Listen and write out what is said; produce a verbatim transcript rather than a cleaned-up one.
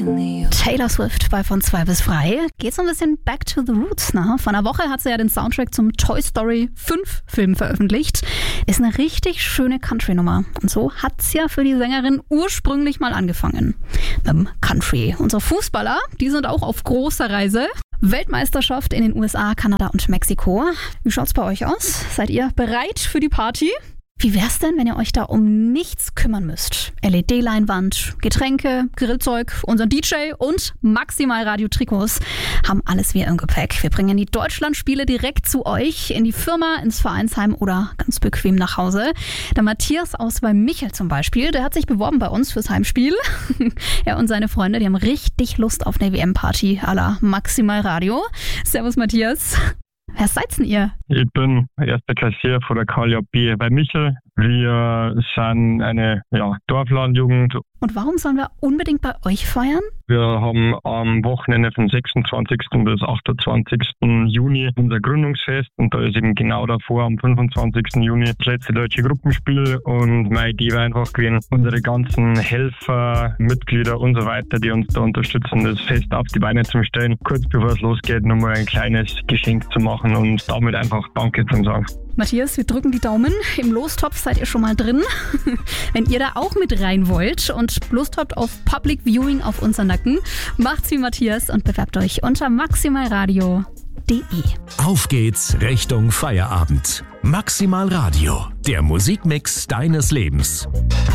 Taylor Swift bei Von zwei bis frei. Geht so ein bisschen back to the roots, ne? Vor einer Woche hat sie ja den Soundtrack zum Toy Story fünf Film veröffentlicht. Ist eine richtig schöne Country-Nummer. Und so hat's ja für die Sängerin ursprünglich mal angefangen. Mit dem Country. Unsere Fußballer, die sind auch auf großer Reise. Weltmeisterschaft in den U S A, Kanada und Mexiko. Wie schaut's bei euch aus? Seid ihr bereit für die Party? Wie wär's denn, wenn ihr euch da um nichts kümmern müsst? L E D-Leinwand, Getränke, Grillzeug, unser D J und Maximal Radio-Trikots haben alles wir im Gepäck. Wir bringen die Deutschlandspiele direkt zu euch, in die Firma, ins Vereinsheim oder ganz bequem nach Hause. Der Matthias aus bei Michel zum Beispiel, der hat sich beworben bei uns fürs Heimspiel. Er und seine Freunde, die haben richtig Lust auf eine W M-Party à la Maximal Radio. Servus Matthias. Wer seid denn ihr? Ich bin erster Kassier von der K J B bei Michel. Wir sind eine ja, Dorflandjugend. Und warum sollen wir unbedingt bei euch feiern? Wir haben am Wochenende vom sechsundzwanzigsten bis achtundzwanzigsten Juni unser Gründungsfest und da ist eben genau davor am fünfundzwanzigsten Juni das letzte deutsche Gruppenspiel und meine Idee war einfach gewesen, unsere ganzen Helfer, Mitglieder und so weiter, die uns da unterstützen, das Fest auf die Beine zu stellen, kurz bevor es losgeht, nochmal ein kleines Geschenk zu machen und damit einfach Danke zu sagen. Matthias, wir drücken die Daumen. Im Lostopf seid ihr schon mal drin. Wenn ihr da auch mit rein wollt und Lust habt auf Public Viewing auf unseren Nacken, macht's wie Matthias und bewerbt euch unter maximalradio punkt de. Auf geht's Richtung Feierabend. Maximal Radio, der Musikmix deines Lebens.